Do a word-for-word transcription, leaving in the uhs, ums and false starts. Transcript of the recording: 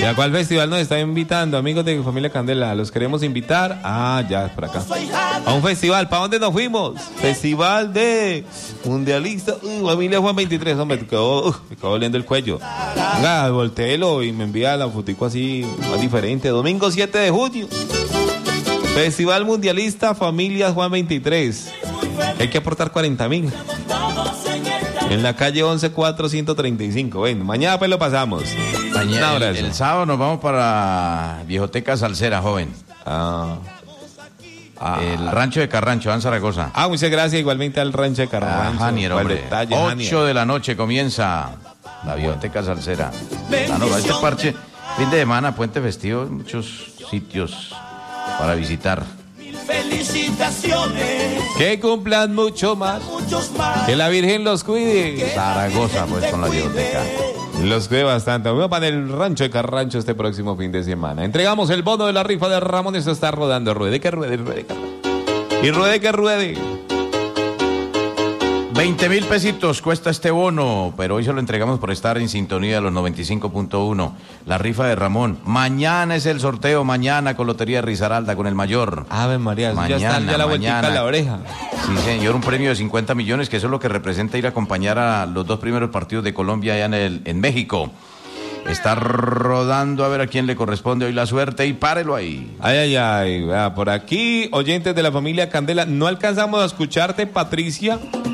a cuál festival nos está invitando, amigos de Familia Candela? ¿Los queremos invitar? Ah, ya, por acá. A un festival. ¿Para dónde nos fuimos? Festival de Mundialista. Uh, Familia Juan veintitrés. Hombre, me quedó, uh, me quedó doliendo el cuello. Venga, volteelo y me envía la fotico así, más diferente. Domingo siete de junio. Festival Mundialista Familias Juan veintitrés. Hay que aportar cuarenta mil. En la calle once cuatro ciento treinta y cinco. Bueno, mañana pues lo pasamos. Mañana, el, el sábado nos vamos para Viejoteca Salsera, joven. Ah. Ah. El rancho de Carrancho, en Zaragoza. Ah, muchas gracias. Igualmente al rancho de Carrancho. Ah, Janier, hombre. Detalle, ocho Janier. de la noche comienza la Viejoteca Salsera. Ah, no, este parche, fin de semana, puente festivo, muchos sitios para visitar. Felicitaciones. Que cumplan mucho más. Que la Virgen los cuide. Zaragoza, pues, con la Viejoteca. Los cuide bastante. Vamos para el rancho de Carrancho este próximo fin de semana. Entregamos el bono de la rifa de Ramón. Esto está rodando. Ruede que ruede, ruede que ruede. Y ruede que ruede. veinte mil pesitos cuesta este bono, pero hoy se lo entregamos por estar en sintonía de los noventa y cinco punto uno. La rifa de Ramón. Mañana es el sorteo, mañana con Lotería Risaralda, con el mayor. Ave María, mañana, ya está ya la vueltica mañana. a la oreja. Sí, señor, un premio de cincuenta millones, que eso es lo que representa ir a acompañar a los dos primeros partidos de Colombia allá en, el, en México. Está rodando a ver a quién le corresponde hoy la suerte y párelo ahí. Ay, ay, ay. Vea, por aquí, oyentes de la familia Candela, no alcanzamos a escucharte, Patricia.